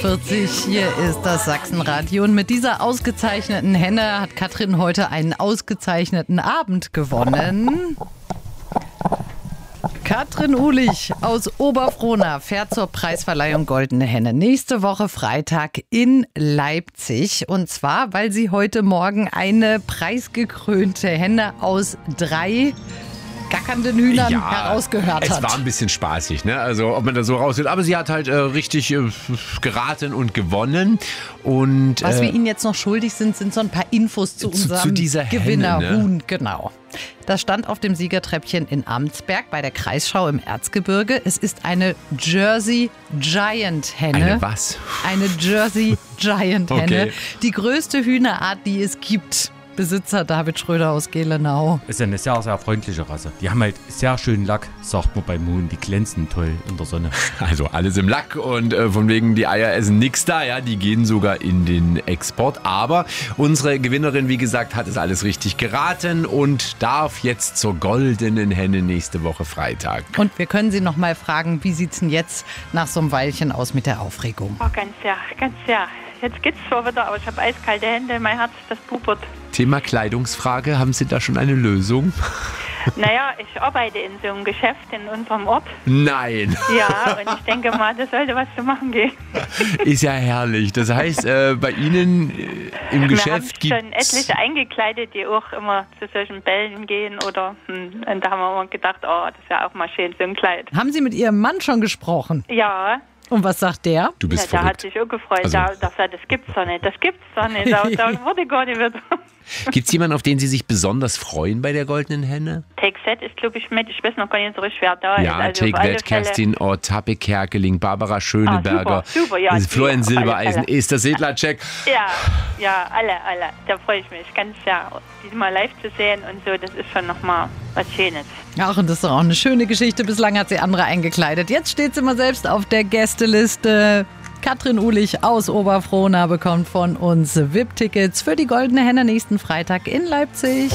40, hier ist das Sachsenradio und mit dieser ausgezeichneten Henne hat Katrin heute einen ausgezeichneten Abend gewonnen. Katrin Uhlich aus Oberfrohna fährt zur Preisverleihung Goldene Henne nächste Woche Freitag in Leipzig. Und zwar, weil sie heute Morgen eine preisgekrönte Henne aus 3 gackernden Hühnern herausgehört hat. Es war ein bisschen spaßig, ne? Also ob man da so raushört. Aber sie hat halt richtig geraten und gewonnen. Und was wir Ihnen jetzt noch schuldig sind so ein paar Infos zu unserem Gewinnerhuhn. Ne? Genau. Das stand auf dem Siegertreppchen in Amtsberg bei der Kreisschau im Erzgebirge. Es ist eine Jersey Giant Henne. Eine was? Eine Jersey Giant Henne. Okay. Die größte Hühnerart, die es gibt. Besitzer David Schröder aus Gelenau. Ist eine sehr, sehr freundliche Rasse. Die haben halt sehr schönen Lack, sagt man beim Huhn. Die glänzen toll in der Sonne. Also alles im Lack und von wegen die Eier essen nix da. Ja, die gehen sogar in den Export. Aber unsere Gewinnerin, wie gesagt, hat es alles richtig geraten und darf jetzt zur Goldenen Henne nächste Woche Freitag. Und wir können Sie noch mal fragen, wie sieht es denn jetzt nach so einem Weilchen aus mit der Aufregung? Oh, ganz ja. Jetzt geht's zwar wieder, aber ich habe eiskalte Hände, mein Herz, das pupert. Thema Kleidungsfrage, haben Sie da schon eine Lösung? Naja, ich arbeite in so einem Geschäft in unserem Ort. Nein. Ja, und ich denke mal, das sollte was zu machen gehen. Ist ja herrlich. Das heißt, bei Ihnen im Geschäft gibt es... Wir haben schon etliche eingekleidet, die auch immer zu solchen Bällen gehen. Und da haben wir immer gedacht, oh, das ist ja auch mal schön, so ein Kleid. Haben Sie mit Ihrem Mann schon gesprochen? Ja. Und was sagt der? Du bist der verrückt. hat sich auch gefreut. Also. Der sagt, das gibt's doch nicht. Da wurde gar nicht wieder. Gibt es jemanden, auf den Sie sich besonders freuen bei der Goldenen Henne? Take That ist, glaube ich, mit. Ich weiß noch gar nicht so richtig, wer da ist. Ja, Also Take That, Kerstin Ott, Happe Kerkeling, Barbara Schöneberger, super, ja, Florian Silbereisen, Esther Sedlacek. Ja, alle. Da freue ich mich ganz sehr, die mal live zu sehen und so. Das ist schon nochmal was Schönes. Ach, und das ist doch auch eine schöne Geschichte. Bislang hat sie andere eingekleidet. Jetzt steht sie mal selbst auf der Gästeliste. Katrin Uhlich aus Oberfrohna bekommt von uns VIP-Tickets für die Goldene Henne nächsten Freitag in Leipzig.